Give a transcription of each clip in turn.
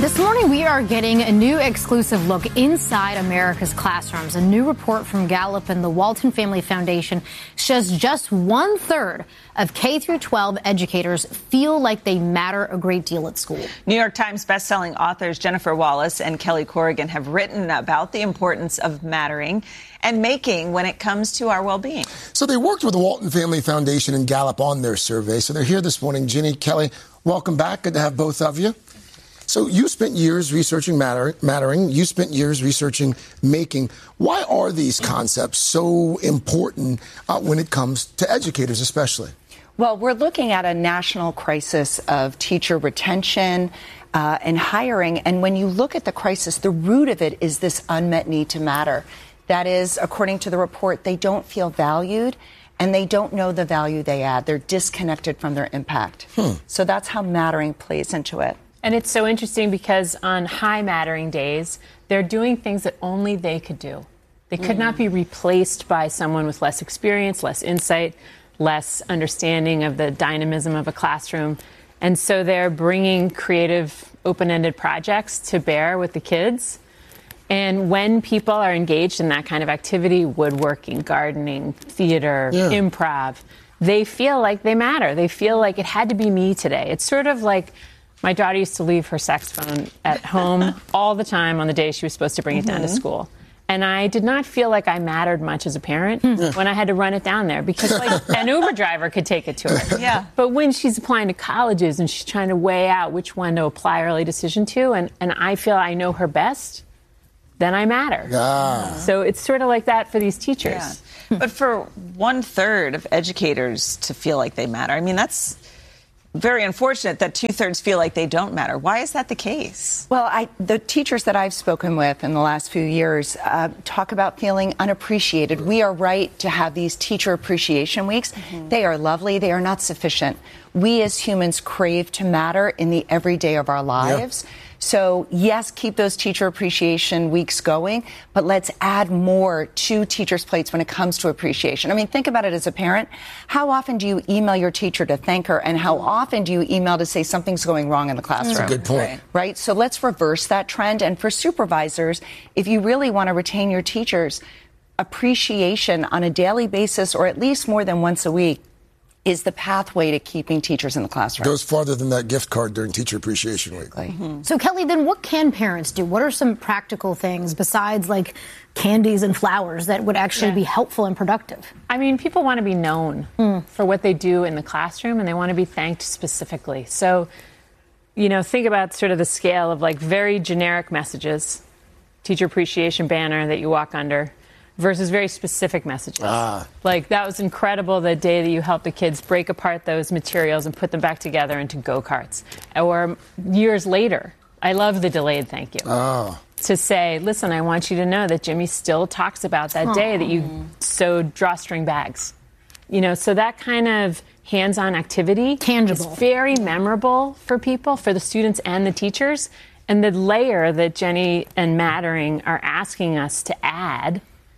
This morning, we are getting a new exclusive look inside America's classrooms. A new report from Gallup and the Walton Family Foundation shows just 1/3 of K-12 educators feel like they matter a great deal at school. New York Times bestselling authors Jennifer Wallace and Kelly Corrigan have written about the importance of mattering and making when it comes to our well-being. So they worked with the Walton Family Foundation and Gallup on their survey. So they're here this morning. Ginny, Kelly, welcome back. Good to have both of you. So you spent years researching mattering. You spent years researching making. Why are these concepts so important when it comes to educators especially? Well, we're looking at a national crisis of teacher retention and hiring. And when you look at the crisis, the root of it is this unmet need to matter. That is, according to the report, they don't feel valued and they don't know the value they add. They're disconnected from their impact. So that's how mattering plays into it. And it's so interesting because on high mattering days, they're doing things that only they could do. They could not be replaced by someone with less experience, less insight, less understanding of the dynamism of a classroom. And so they're bringing creative, open-ended projects to bear with the kids. And when people are engaged in that kind of activity, woodworking, gardening, theater, improv, they feel like they matter. They feel like it had to be me today. It's sort of like my daughter used to leave her saxophone at home all the time on the day she was supposed to bring it down to school. And I did not feel like I mattered much as a parent when I had to run it down there because like an Uber driver could take it to her. But when she's applying to colleges and she's trying to weigh out which one to apply early decision to, and I feel I know her best, then I matter. So it's sort of like that for these teachers. But for 1/3 of educators to feel like they matter, I mean, that's very unfortunate that 2/3 feel like they don't matter. Why is that the case? Well, the teachers that I've spoken with in the last few years talk about feeling unappreciated. We are right to have these teacher appreciation weeks. They are lovely. They are not sufficient. We as humans crave to matter in the everyday of our lives. So, yes, keep those teacher appreciation weeks going, but let's add more to teachers' plates when it comes to appreciation. I mean, think about it as a parent. How often do you email your teacher to thank her, and how often do you email to say something's going wrong in the classroom? That's a good point. Right? So let's reverse that trend. And for supervisors, if you really want to retain your teachers, appreciation on a daily basis or at least more than once a week is the pathway to keeping teachers in the classroom. Goes farther than that gift card during Teacher Appreciation Week. So, Kelly, then what can parents do? What are some practical things besides, like, candies and flowers that would actually be helpful and productive? I mean, people want to be known for what they do in the classroom, and they want to be thanked specifically. So, you know, think about sort of the scale of, like, very generic messages, teacher appreciation banner that you walk under, versus very specific messages. Like, that was incredible the day that you helped the kids break apart those materials and put them back together into go-karts. Or years later, I love the delayed thank you. To say, listen, I want you to know that Jimmy still talks about that day that you sewed drawstring bags. You know, so that kind of hands-on activity tangible, is very memorable for people, for the students and the teachers. And the layer that Jenny and Mattering are asking us to add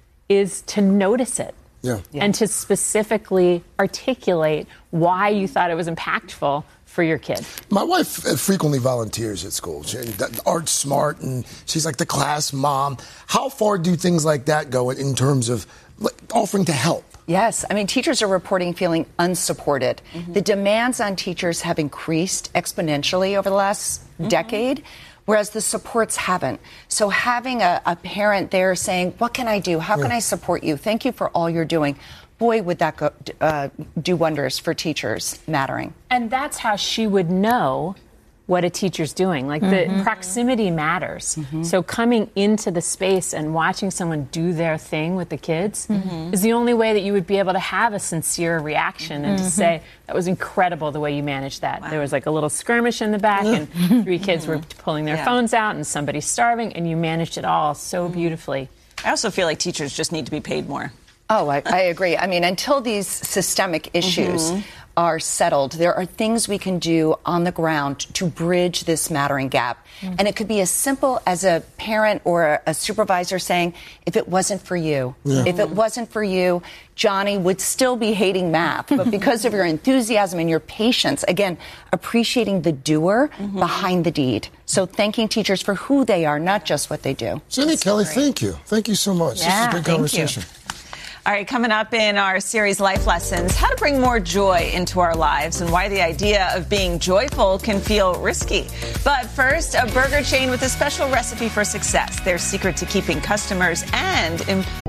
is to notice it and to specifically articulate why you thought it was impactful for your kid. My wife frequently volunteers at school. Art's smart, and she's like the class mom. How far do things like that go in terms of offering to help? Yes. I mean, teachers are reporting feeling unsupported. The demands on teachers have increased exponentially over the last decade, whereas the supports haven't. So having a parent there saying, what can I do? How can I support you? Thank you for all you're doing. Boy, would that do wonders for teachers mattering. And that's how she would know what a teacher's doing. Like, the proximity matters. So coming into the space and watching someone do their thing with the kids is the only way that you would be able to have a sincere reaction and to say, that was incredible the way you managed that. There was like a little skirmish in the back and 3 kids were pulling their phones out and somebody's starving, and you managed it all so beautifully. I also feel like teachers just need to be paid more. Oh, I agree. I mean, until these systemic issues are settled, there are things we can do on the ground to bridge this mattering gap. And it could be as simple as a parent or a supervisor saying, if it wasn't for you, if it wasn't for you, Johnny would still be hating math. But because of your enthusiasm and your patience, again, appreciating the doer behind the deed. So thanking teachers for who they are, not just what they do. Ginny Kelly, thank you. Thank you so much. Yeah, this is a good conversation. All right, coming up in our series Life Lessons, how to bring more joy into our lives and why the idea of being joyful can feel risky. But first, a burger chain with a special recipe for success. Their secret to keeping customers and